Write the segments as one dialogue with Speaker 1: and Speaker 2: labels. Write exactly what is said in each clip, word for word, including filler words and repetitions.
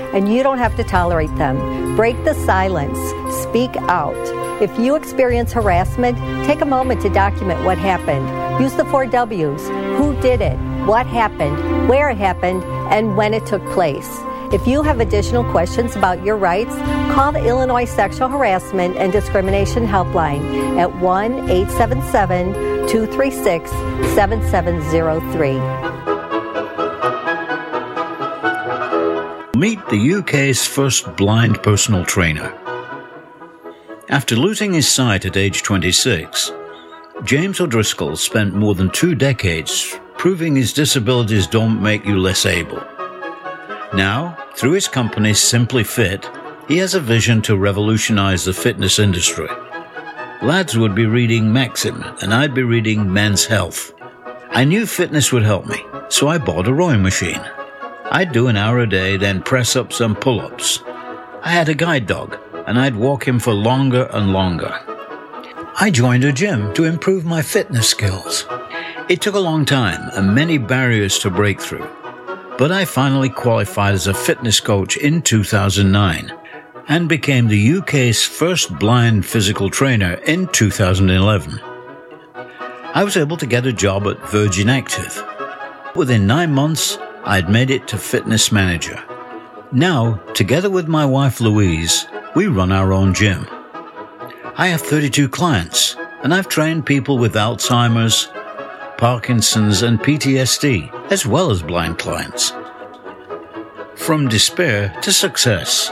Speaker 1: and you don't have to tolerate them. Break the silence. Speak out. If you experience harassment, take a moment to document what happened. Use the four W's. Who did it? What happened? Where it happened? And when it took place. If you have additional questions about your rights, call the Illinois Sexual Harassment and Discrimination Helpline at one eight seven seven, two three six, seven seven zero three.
Speaker 2: Meet the U K's first blind personal trainer. After losing his sight at age twenty-six, James O'Driscoll spent more than two decades proving his disabilities don't make you less able. Now, through his company Simply Fit, he has a vision to revolutionize the fitness industry. Lads would be reading Maxim, and I'd be reading Men's Health. I knew fitness would help me, so I bought a rowing machine. I'd do an hour a day, then press up some pull-ups. I had a guide dog, and I'd walk him for longer and longer. I joined a gym to improve my fitness skills. It took a long time and many barriers to break through, but I finally qualified as a fitness coach in two thousand nine and became the U K's first blind physical trainer in two thousand eleven. I was able to get a job at Virgin Active. Within nine months, I'd made it to fitness manager. Now, together with my wife Louise, we run our own gym. I have thirty-two clients, and I've trained people with Alzheimer's, Parkinson's, and P T S D, as well as blind clients. From despair to success.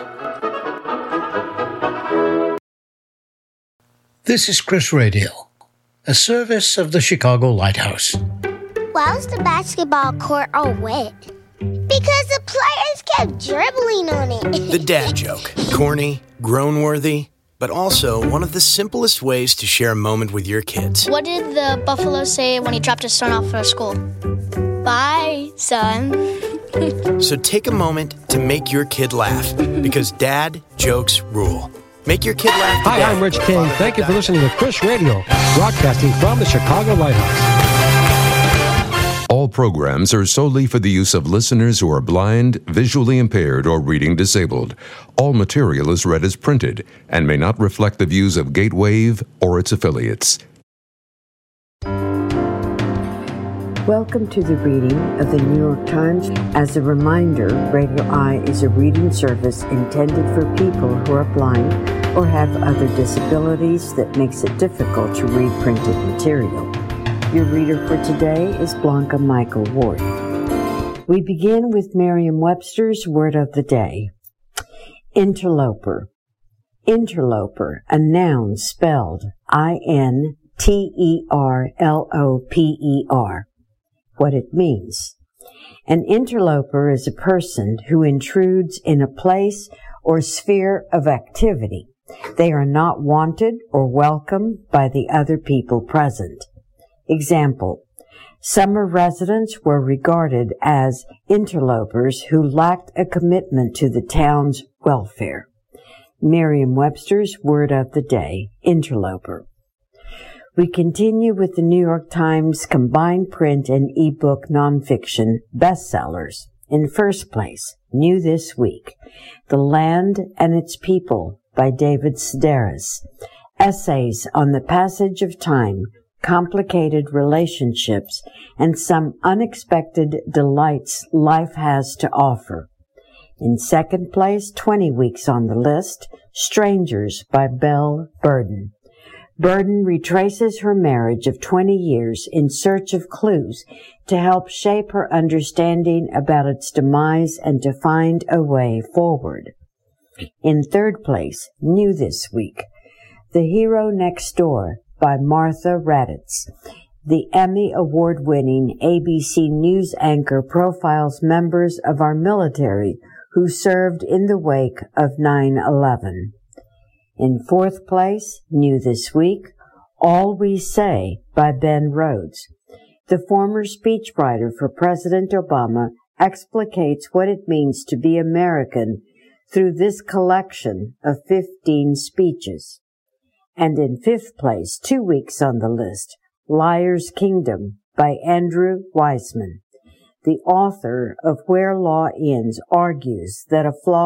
Speaker 2: This is Chris Radio, a service of the Chicago Lighthouse.
Speaker 3: Why was the basketball court all wet? Because the players kept dribbling on it.
Speaker 4: The dad joke. Corny, groan-worthy, but also one of the simplest ways to share a moment with your kids.
Speaker 5: What did the buffalo say when he dropped his son off for school? Bye, son.
Speaker 4: So take a moment to make your kid laugh, because dad jokes rule. Make your kid laugh today.
Speaker 6: Hi, I'm Rich King. Thank you for listening to Chris Radio, broadcasting from the Chicago Lighthouse.
Speaker 7: All programs are solely for the use of listeners who are blind, visually impaired, or reading disabled. All material is read as printed and may not reflect the views of Gatewave or its affiliates.
Speaker 8: Welcome to the reading of the New York Times. As a reminder, Radio Eye is a reading service intended for people who are blind or have other disabilities that makes it difficult to read printed material. Your reader for today is Blanca Michael Ward. We begin with Merriam-Webster's word of the day. Interloper. Interloper, a noun spelled I N T E R L O P E R. What it means. An interloper is a person who intrudes in a place or sphere of activity. They are not wanted or welcomed by the other people present. Example, summer residents were regarded as interlopers who lacked a commitment to the town's welfare. Merriam-Webster's word of the day, interloper. We continue with the New York Times combined print and ebook nonfiction bestsellers. In first place, new this week, The Land and Its People by David Sedaris. Essays on the passage of time, complicated relationships, and some unexpected delights life has to offer. In second place, twenty weeks on the list, Strangers by Belle Burden. Burden retraces her marriage of twenty years in search of clues to help shape her understanding about its demise and to find a way forward. In third place, new this week, The Hero Next Door by Martha Raddatz. The Emmy Award-winning A B C News anchor profiles members of our military who served in the wake of nine eleven. In fourth place, new this week, All We Say by Ben Rhodes. The former speechwriter for President Obama explicates what it means to be American through this collection of fifteen speeches. And in fifth place, two weeks on the list, Liar's Kingdom by Andrew Weissman. The author of Where Law Ends argues that a flaw